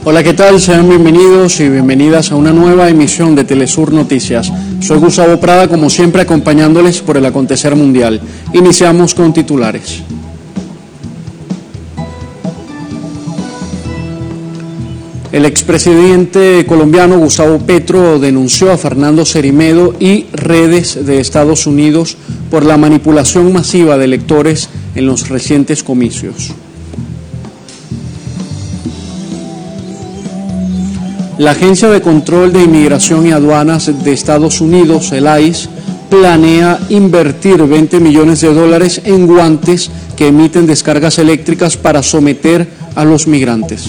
Hola, ¿qué tal? Sean bienvenidos y bienvenidas a una nueva emisión de Telesur Noticias. Soy Gustavo Prada, como siempre, acompañándoles por el acontecer mundial. Iniciamos con titulares. El expresidente colombiano Gustavo Petro denunció a Fernando Cermedo y redes de Estados Unidos por la manipulación masiva de electores en los recientes comicios. La Agencia de Control de Inmigración y Aduanas de Estados Unidos, el ICE, planea invertir $20 millones en guantes que emiten descargas eléctricas para someter a los migrantes.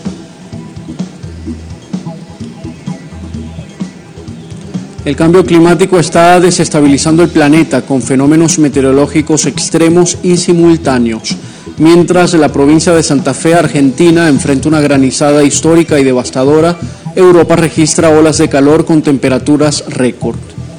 El cambio climático está desestabilizando el planeta con fenómenos meteorológicos extremos y simultáneos. Mientras la provincia de Santa Fe, Argentina, enfrenta una granizada histórica y devastadora, Europa registra olas de calor con temperaturas récord.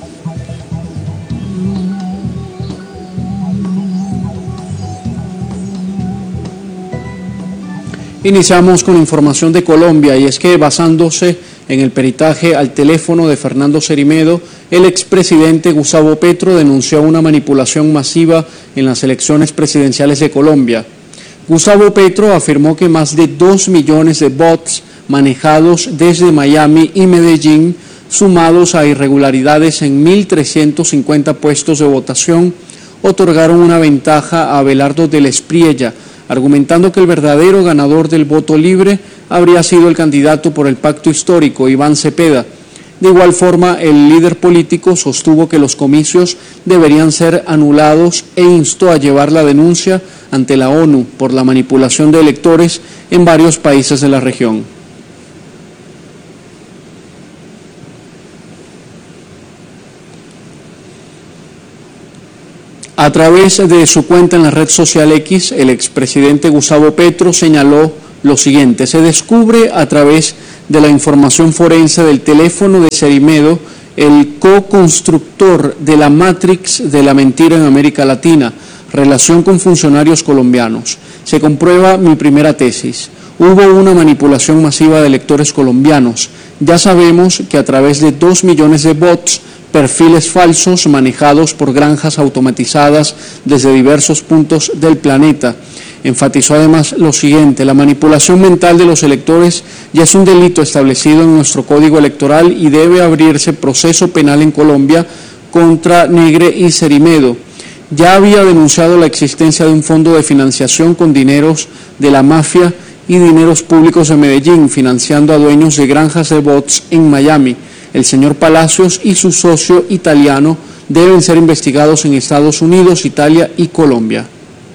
Iniciamos con información de Colombia, y es que basándose en el peritaje al teléfono de Fernando Cermedo, el expresidente Gustavo Petro denunció una manipulación masiva en las elecciones presidenciales de Colombia. Gustavo Petro afirmó que más de 2 millones de bots manejados desde Miami y Medellín, sumados a irregularidades en 1.350 puestos de votación, otorgaron una ventaja a Abelardo del Espriella, argumentando que el verdadero ganador del voto libre habría sido el candidato por el pacto histórico, Iván Cepeda. De igual forma, el líder político sostuvo que los comicios deberían ser anulados e instó a llevar la denuncia ante la ONU por la manipulación de electores en varios países de la región. A través de su cuenta en la red social X, el expresidente Gustavo Petro señaló lo siguiente: se descubre a través de la información forense del teléfono de Cermedo el co-constructor de la Matrix de la mentira en América Latina, relación con funcionarios colombianos. Se comprueba mi primera tesis. Hubo una manipulación masiva de electores colombianos. Ya sabemos que a través de 2 millones de bots, perfiles falsos manejados por granjas automatizadas desde diversos puntos del planeta. Enfatizó además lo siguiente: la manipulación mental de los electores ya es un delito establecido en nuestro Código Electoral y debe abrirse proceso penal en Colombia contra Negre y Cermedo. Ya había denunciado la existencia de un fondo de financiación con dineros de la mafia y dineros públicos de Medellín, financiando a dueños de granjas de bots en Miami. El señor Palacios y su socio italiano deben ser investigados en Estados Unidos, Italia y Colombia.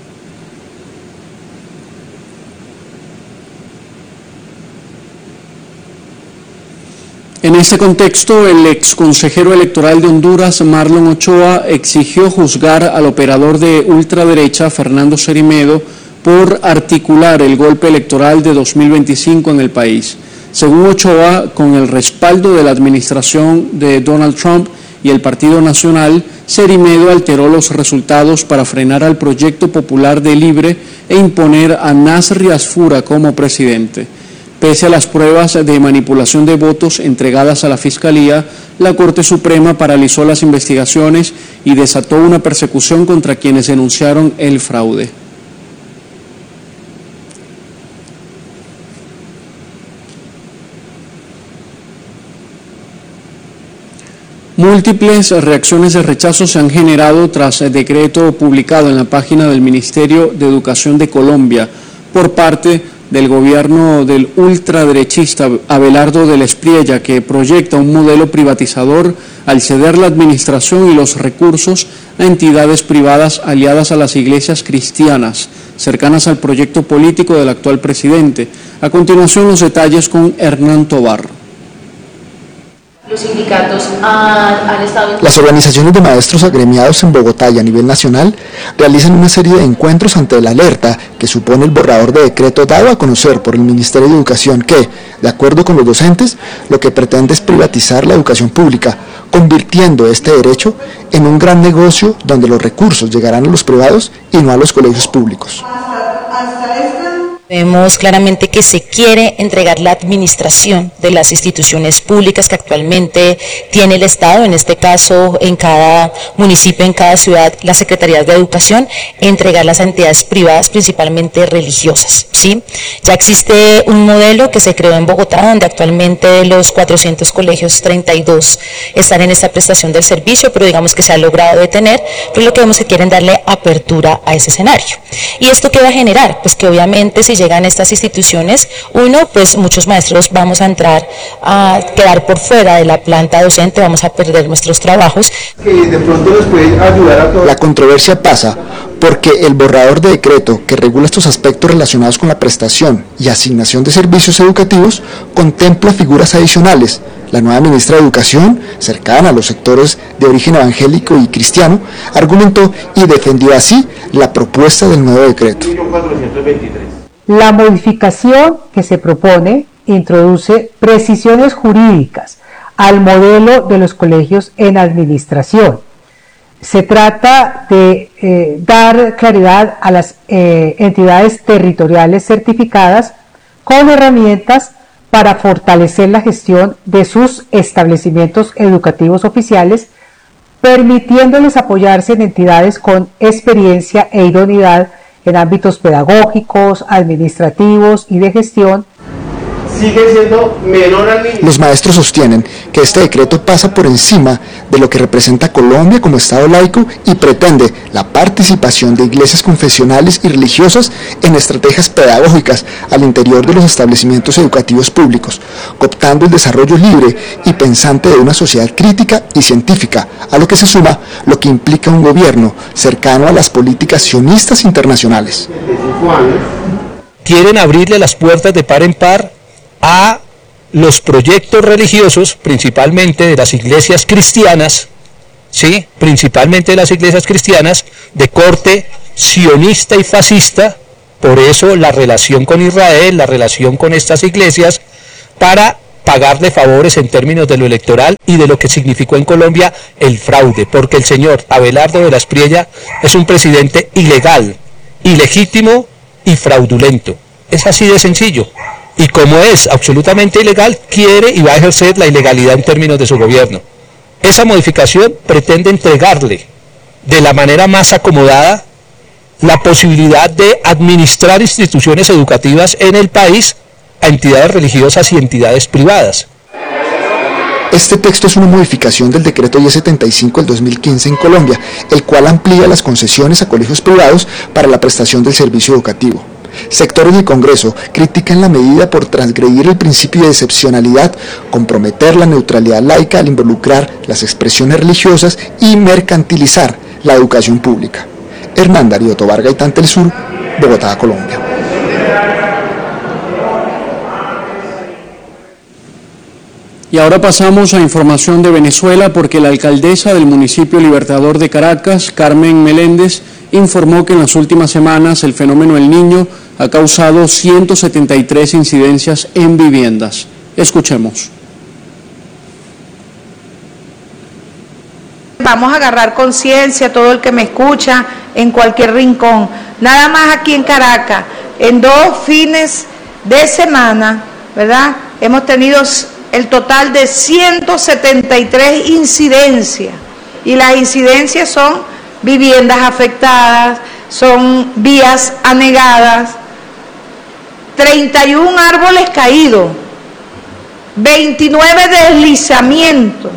En este contexto, el exconsejero electoral de Honduras, Marlon Ochoa, exigió juzgar al operador de ultraderecha, Fernando Cermedo, por articular el golpe electoral de 2025 en el país. Según Ochoa, con el respaldo de la administración de Donald Trump y el Partido Nacional, Cermedo alteró los resultados para frenar al Proyecto Popular de Libre e imponer a Nasri Asfura como presidente. Pese a las pruebas de manipulación de votos entregadas a la Fiscalía, la Corte Suprema paralizó las investigaciones y desató una persecución contra quienes denunciaron el fraude. Múltiples reacciones de rechazo se han generado tras el decreto publicado en la página del Ministerio de Educación de Colombia por parte del gobierno del ultraderechista Abelardo del Espriella, que proyecta un modelo privatizador al ceder la administración y los recursos a entidades privadas aliadas a las iglesias cristianas, cercanas al proyecto político del actual presidente. A continuación, los detalles con Hernán Tobar. Los sindicatos han estado... Las organizaciones de maestros agremiados en Bogotá y a nivel nacional realizan una serie de encuentros ante la alerta que supone el borrador de decreto dado a conocer por el Ministerio de Educación que, de acuerdo con los docentes, lo que pretende es privatizar la educación pública, convirtiendo este derecho en un gran negocio donde los recursos llegarán a los privados y no a los colegios públicos. Vemos claramente que se quiere entregar la administración de las instituciones públicas que actualmente tiene el Estado, en este caso en cada municipio, en cada ciudad, las secretarías de educación, entregarlas a entidades privadas, principalmente religiosas, ¿sí? Ya existe un modelo que se creó en Bogotá, donde actualmente de los 400 colegios, 32 están en esta prestación del servicio, pero digamos que se ha logrado detener, pero lo que vemos es que quieren darle apertura a ese escenario. ¿Y esto qué va a generar? Pues que obviamente si llegan estas instituciones, pues muchos maestros vamos a entrar a quedar por fuera de la planta docente, vamos a perder nuestros trabajos. Que de pronto nos puede ayudar a todos. La controversia pasa porque el borrador de decreto que regula estos aspectos relacionados con la prestación y asignación de servicios educativos contempla figuras adicionales. La nueva ministra de Educación, cercana a los sectores de origen evangélico y cristiano, argumentó y defendió así la propuesta del nuevo decreto. La modificación que se propone introduce precisiones jurídicas al modelo de los colegios en administración. Se trata de dar claridad a las entidades territoriales certificadas con herramientas para fortalecer la gestión de sus establecimientos educativos oficiales, permitiéndoles apoyarse en entidades con experiencia e idoneidad en ámbitos pedagógicos, administrativos y de gestión. Sigue siendo menor al mínimo. Los maestros sostienen que este decreto pasa por encima de lo que representa Colombia como Estado laico y pretende la participación de iglesias confesionales y religiosas en estrategias pedagógicas al interior de los establecimientos educativos públicos, cooptando el desarrollo libre y pensante de una sociedad crítica y científica, a lo que se suma lo que implica un gobierno cercano a las políticas sionistas internacionales. Quieren abrirle las puertas de par en par a los proyectos religiosos, principalmente de las iglesias cristianas, ¿sí? Principalmente de las iglesias cristianas de corte sionista y fascista. Por eso la relación con Israel, la relación con estas iglesias, para pagarle favores en términos de lo electoral y de lo que significó en Colombia el fraude, porque el señor Abelardo de la Espriella es un presidente ilegal, ilegítimo y fraudulento. Es así de sencillo. Y como es absolutamente ilegal, quiere y va a ejercer la ilegalidad en términos de su gobierno. Esa modificación pretende entregarle de la manera más acomodada la posibilidad de administrar instituciones educativas en el país a entidades religiosas y entidades privadas. Este texto es una modificación del decreto 1075 del 2015 en Colombia, el cual amplía las concesiones a colegios privados para la prestación del servicio educativo. Sectores del Congreso critican la medida por transgredir el principio de excepcionalidad, comprometer la neutralidad laica al involucrar las expresiones religiosas y mercantilizar la educación pública. Hernán Darío Tobar Gaitán, Telesur, Bogotá, Colombia. Y ahora pasamos a información de Venezuela, porque la alcaldesa del municipio Libertador de Caracas, Carmen Meléndez, informó que en las últimas semanas el fenómeno El Niño ha causado 173 incidencias en viviendas. Escuchemos. Vamos a agarrar conciencia, todo el que me escucha, en cualquier rincón. Nada más aquí en Caracas, en 2 fines de semana, ¿verdad? Hemos tenido el total de 173 incidencias. Y las incidencias son viviendas afectadas, son vías anegadas, 31 árboles caídos, 29 deslizamientos,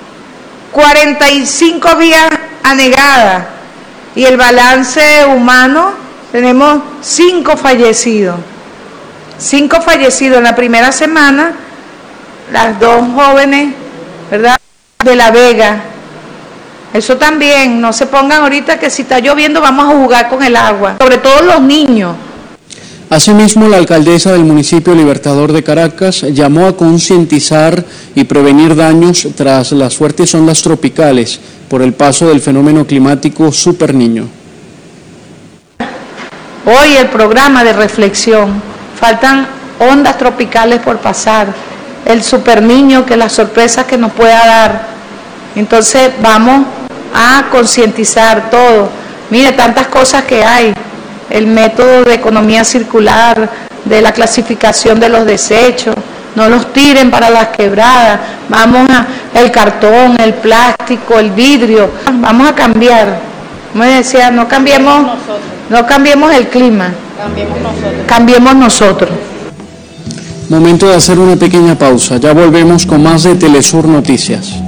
45 vías anegadas, y el balance humano, tenemos 5 fallecidos. 5 fallecidos en la primera semana, las 2 jóvenes, ¿verdad?, de La Vega. Eso también, no se pongan ahorita que si está lloviendo vamos a jugar con el agua, sobre todo los niños. Asimismo, la alcaldesa del municipio Libertador de Caracas llamó a concientizar y prevenir daños tras las fuertes ondas tropicales por el paso del fenómeno climático Super Niño. Hoy el programa de reflexión, faltan ondas tropicales por pasar, el Super Niño, que las sorpresas que nos pueda dar. Entonces vamos a concientizar todo. Mire, tantas cosas que hay, el método de economía circular, de la clasificación de los desechos, no los tiren para las quebradas, vamos a el cartón, el plástico, el vidrio, vamos a cambiar. Como decía, no cambiemos el clima, cambiemos nosotros. Momento de hacer una pequeña pausa, ya volvemos con más de Telesur Noticias.